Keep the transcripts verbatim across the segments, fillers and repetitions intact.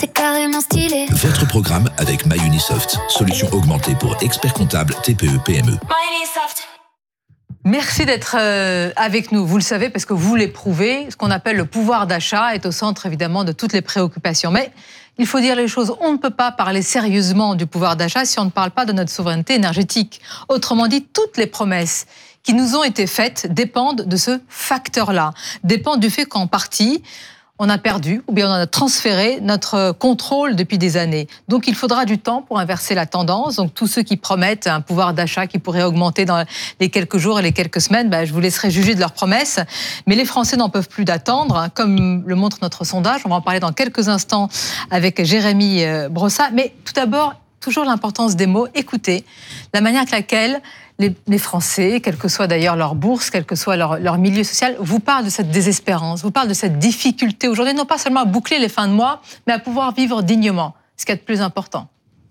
C'est carrément stylé. Votre programme avec MyUnisoft, solution augmentée pour experts comptables T P E P M E. MyUnisoft. Merci d'être avec nous. Vous le savez parce que vous l'éprouvez. Ce qu'on appelle le pouvoir d'achat est au centre évidemment de toutes les préoccupations. Mais il faut dire les choses. On ne peut pas parler sérieusement du pouvoir d'achat si on ne parle pas de notre souveraineté énergétique. Autrement dit, toutes les promesses qui nous ont été faites dépendent de ce facteur-là. Dépendent du fait qu'en partie, on a perdu ou bien on a transféré notre contrôle depuis des années. Donc il faudra du temps pour inverser la tendance. Donc tous ceux qui promettent un pouvoir d'achat qui pourrait augmenter dans les quelques jours et les quelques semaines, ben, je vous laisserai juger de leurs promesses. Mais les Français n'en peuvent plus d'attendre, comme le montre notre sondage. On va en parler dans quelques instants avec Jérémy Brossat. Mais tout d'abord, toujours l'importance des mots. Écoutez, la manière avec laquelle les, les Français, quelle que soit d'ailleurs leur bourse, quel que soit leur, leur milieu social, vous parlent de cette désespérance, vous parlent de cette difficulté aujourd'hui, non pas seulement à boucler les fins de mois, mais à pouvoir vivre dignement, ce qui est le plus important.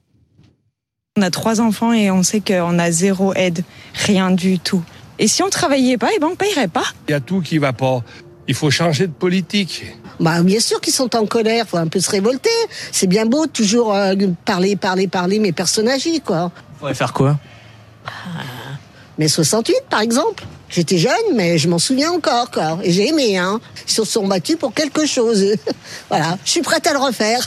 On a trois enfants et on sait qu'on a zéro aide, rien du tout. Et si on travaillait pas, eh ben on payerait pas. Il y a tout qui va pas. Il faut changer de politique. Bah, bien sûr qu'ils sont en colère, faut un peu se révolter. C'est bien beau de toujours euh, parler, parler, parler, mais personne n'agit, quoi. Faudrait faire quoi ? Ah, mai soixante-huit, par exemple. J'étais jeune, mais je m'en souviens encore, quoi. Et j'ai aimé, hein. Ils se sont battus pour quelque chose. Voilà, je suis prête à le refaire.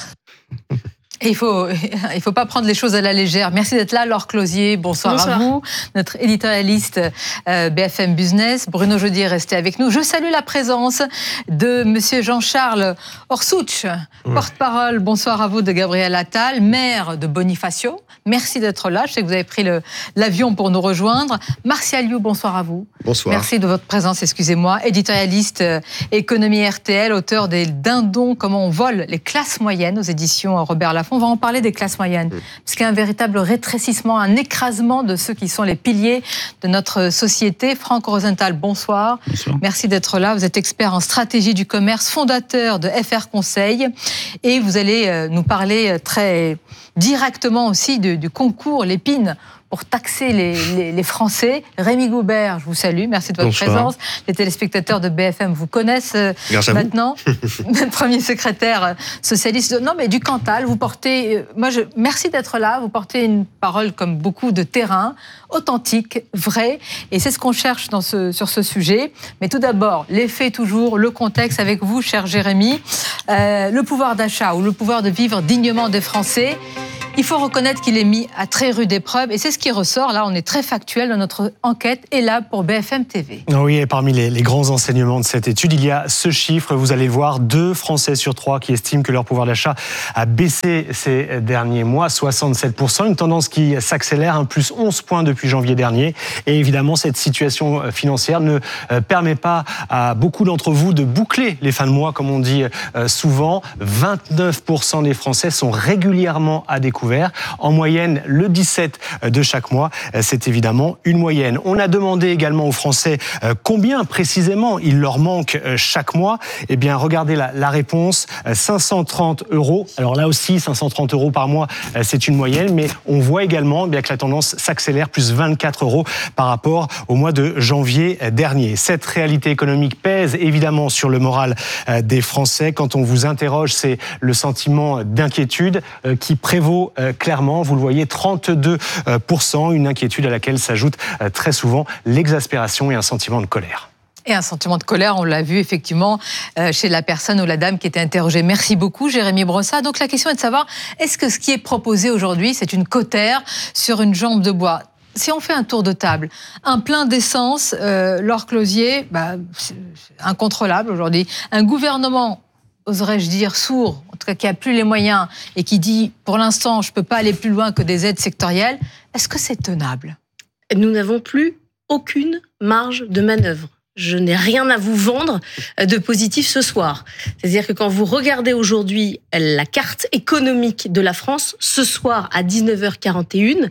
Et il faut, il faut pas prendre les choses à la légère. Merci d'être là, Laure Closier. Bonsoir, Bonsoir. à vous, notre éditorialiste euh, B F M Business. Bruno Jeudi est resté avec nous. Je salue la présence de Monsieur Jean-Charles Orsouch, ouais. porte-parole. Bonsoir à vous de Gabriel Attal, maire de Bonifacio. Merci d'être là. Je sais que vous avez pris le, l'avion pour nous rejoindre. Martial You, bonsoir à vous. Bonsoir. Merci de votre présence, excusez-moi. Éditorialiste euh, économie R T L, auteur des Dindons, comment on vole les classes moyennes aux éditions Robert Laffont. On va en parler des classes moyennes, mmh. parce qu'il y a un véritable rétrécissement, un écrasement de ceux qui sont les piliers de notre société. Franck Rosenthal, bonsoir. Bonsoir. Merci d'être là. Vous êtes expert en stratégie du commerce, fondateur de F R Conseil, et vous allez nous parler très directement aussi du, du concours Lépine pour taxer les, les, les Français. Rémi Goubert, je vous salue, merci de votre Bonsoir. présence. Les téléspectateurs de B F M vous connaissent Grâce maintenant. Premier secrétaire socialiste. Non, mais du Cantal, vous portez... Moi, je, merci d'être là. Vous portez une parole comme beaucoup de terrain, authentique, vraie. Et c'est ce qu'on cherche dans ce, sur ce sujet. Mais tout d'abord, les faits toujours, le contexte avec vous, cher Jérémy. Euh, le pouvoir d'achat ou le pouvoir de vivre dignement des Français. Il faut reconnaître qu'il est mis à très rude épreuve et c'est ce qui ressort. Là, on est très factuel dans notre enquête et là pour B F M T V. Oui, et parmi les, les grands enseignements de cette étude, il y a ce chiffre. Vous allez le voir, deux Français sur trois qui estiment que leur pouvoir d'achat a baissé ces derniers mois, soixante-sept pour cent. Une tendance qui s'accélère, un plus onze points depuis janvier dernier. Et évidemment, cette situation financière ne permet pas à beaucoup d'entre vous de boucler les fins de mois, comme on dit souvent. vingt-neuf pour cent des Français sont régulièrement à découvert. En moyenne, le dix-sept de chaque mois, c'est évidemment une moyenne. On a demandé également aux Français combien précisément il leur manque chaque mois. Eh bien, regardez la, la réponse, cinq cent trente euros. Alors là aussi, cinq cent trente euros par mois, c'est une moyenne, mais on voit également bien que la tendance s'accélère, plus vingt-quatre euros par rapport au mois de janvier dernier. Cette réalité économique pèse évidemment sur le moral des Français. Quand on vous interroge, c'est le sentiment d'inquiétude qui prévaut clairement, vous le voyez, trente-deux pour cent, une inquiétude à laquelle s'ajoute très souvent l'exaspération et un sentiment de colère. Et un sentiment de colère, on l'a vu effectivement chez la personne ou la dame qui était interrogée. Merci beaucoup, Jérémy Brossat. Donc la question est de savoir, est-ce que ce qui est proposé aujourd'hui, c'est une cautère sur une jambe de bois ? Si on fait un tour de table, un plein d'essence, euh, Laure Closier, bah, c'est incontrôlable aujourd'hui. Un gouvernement, oserais-je dire, sourd, en tout cas qui n'a plus les moyens et qui dit, pour l'instant, je ne peux pas aller plus loin que des aides sectorielles, est-ce que c'est tenable ? Nous n'avons plus aucune marge de manœuvre. Je n'ai rien à vous vendre de positif ce soir. C'est-à-dire que quand vous regardez aujourd'hui la carte économique de la France, ce soir à dix-neuf heures quarante et une,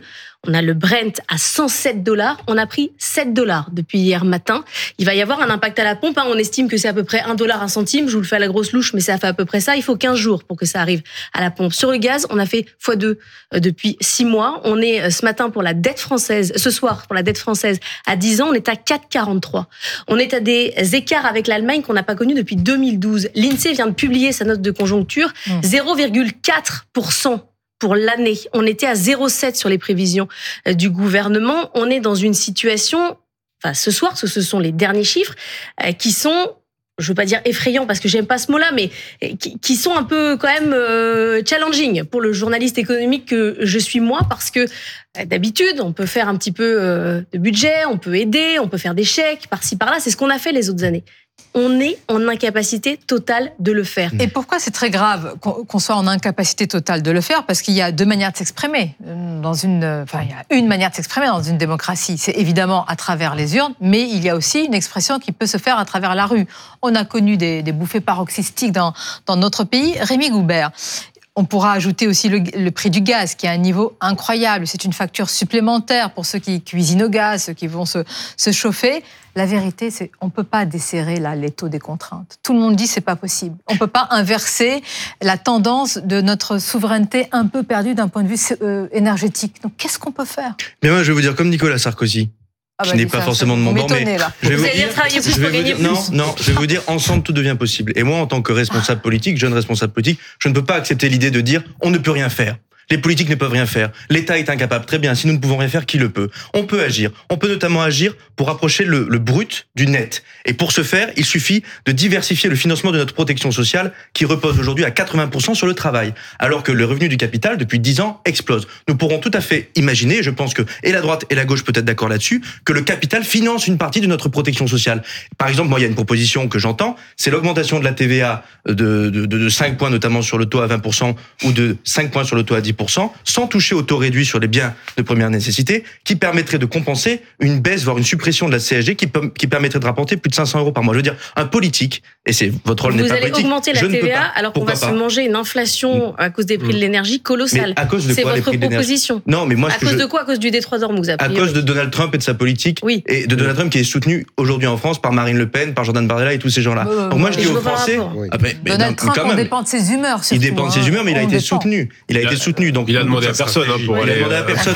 On a le Brent à cent sept dollars. On a pris sept dollars depuis hier matin. Il va y avoir un impact à la pompe. On estime que c'est à peu près un dollar un centime. Je vous le fais à la grosse louche, mais ça fait à peu près ça. Il faut quinze jours pour que ça arrive à la pompe. Sur le gaz, on a fait fois deux depuis six mois. On est ce matin pour la dette française, ce soir pour la dette française à dix ans, on est à quatre virgule quarante-trois. On est à des écarts avec l'Allemagne qu'on n'a pas connus depuis deux mille douze. L'INSEE vient de publier sa note de conjoncture, mmh. zéro virgule quatre pour cent. Pour l'année. On était à zéro virgule sept sur les prévisions du gouvernement. On est dans une situation, enfin ce soir, parce que ce sont les derniers chiffres, qui sont, je veux pas dire effrayants parce que j'aime pas ce mot-là, mais qui, qui sont un peu quand même euh, challenging pour le journaliste économique que je suis moi, parce que d'habitude, on peut faire un petit peu euh, de budget, on peut aider, on peut faire des chèques par-ci par-là. C'est ce qu'on a fait les autres années. On est en incapacité totale de le faire. Et pourquoi c'est très grave qu'on soit en incapacité totale de le faire? Parce qu'il y a deux manières de s'exprimer. Dans une, enfin, il y a une manière de s'exprimer dans une démocratie. C'est évidemment à travers les urnes, mais il y a aussi une expression qui peut se faire à travers la rue. On a connu des, des bouffées paroxystiques dans, dans notre pays. Rémi Goubert. On pourra ajouter aussi le, le prix du gaz, qui est à un niveau incroyable. C'est une facture supplémentaire pour ceux qui cuisinent au gaz, ceux qui vont se, se chauffer. La vérité, c'est qu'on ne peut pas desserrer là, l'étau des contraintes. Tout le monde dit que ce n'est pas possible. On ne peut pas inverser la tendance de notre souveraineté un peu perdue d'un point de vue euh, énergétique. Donc, qu'est-ce qu'on peut faire? Mais moi, je vais vous dire comme Nicolas Sarkozy. Ah bah, qui n'est pas ça, forcément de mon bord, mais là. je vais vous, vous dire, travailler plus je vais pour gagner vous dire, plus. non, non, je vais vous dire, ensemble tout devient possible. Et moi, en tant que responsable politique, jeune responsable politique, je ne peux pas accepter l'idée de dire on ne peut rien faire. Les politiques ne peuvent rien faire. L'État est incapable. Très bien. Si nous ne pouvons rien faire, qui le peut? On peut agir. On peut notamment agir pour rapprocher le, le brut du net. Et pour ce faire, il suffit de diversifier le financement de notre protection sociale qui repose aujourd'hui à quatre-vingts pour cent sur le travail. Alors que le revenu du capital, depuis dix ans, explose. Nous pourrons tout à fait imaginer, et je pense que et la droite et la gauche peut être d'accord là-dessus, que le capital finance une partie de notre protection sociale. Par exemple, moi, il y a une proposition que j'entends, c'est l'augmentation de la T V A de, de, de, de cinq points, notamment sur le taux à vingt pour cent, ou de cinq points sur le taux à dix pour cent, sans toucher au taux réduit sur les biens de première nécessité, qui permettrait de compenser une baisse, voire une suppression de la C S G, qui, qui permettrait de rapporter plus de cinq cents euros par mois. Je veux dire, un politique, et c'est votre rôle n'est pas politique. Vous allez augmenter la T V A alors qu'on va se manger une inflation à cause des prix de l'énergie colossale. Mais à cause de c'est quoi, votre les prix proposition. Non, mais moi, à ce que cause je... de quoi? À cause du détroit d'Ormuz. À cause de Donald Trump et de sa politique, oui. Et de Donald Trump qui est soutenu aujourd'hui en France par Marine Le Pen, par Jordan Bardella et tous ces gens-là. Euh, Donc moi, je dis je aux Français, oui. ah, mais, mais Donald Trump, on dépend de ses humeurs. Surtout, il dépend de ses humeurs, mais il a été soutenu. Il a été soutenu. Donc il a demandé à personne pour aller. Il a demandé à personne.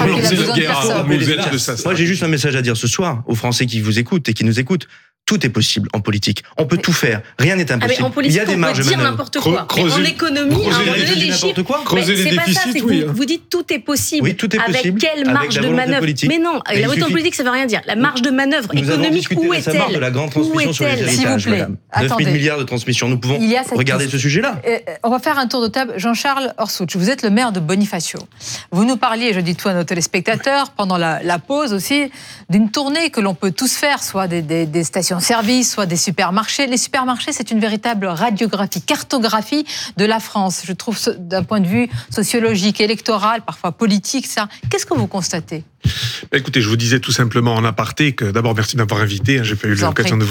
Moi, j'ai juste un message à dire ce soir aux Français qui vous écoutent et qui nous écoutent. Tout est possible en politique. On peut mais... tout faire. Rien n'est impossible. Ah en politique, il y a des marges on peut de dire n'importe quoi. Creuser, mais en économie, creuser les, les chiffres, quoi. Creuser les déficits, pas ça, oui. Vous, vous dites tout est possible. Oui, tout est possible. Avec quelle marge avec de manœuvre politique. Mais non, mais la volonté politique, ça veut rien dire. La marge de manœuvre nous économique, où est-elle? De la grande transmission sur les héritages, madame. neuf mille milliards de transmission. Nous pouvons regarder ce sujet-là. On va faire un tour de table. Jean-Charles Orsuch, vous êtes le maire de Bonifacio. Vous nous parliez, je dis tout à nos téléspectateurs, pendant la, la pause aussi, d'une tournée que l'on peut tous faire, soit des, des, des stations-service, soit des supermarchés. Les supermarchés, c'est une véritable radiographie, cartographie de la France. Je trouve d'un point de vue sociologique, électoral, parfois politique, ça. Qu'est-ce que vous constatez? Écoutez, je vous disais tout simplement en aparté que d'abord merci de m'avoir invité. J'ai pas eu l'occasion de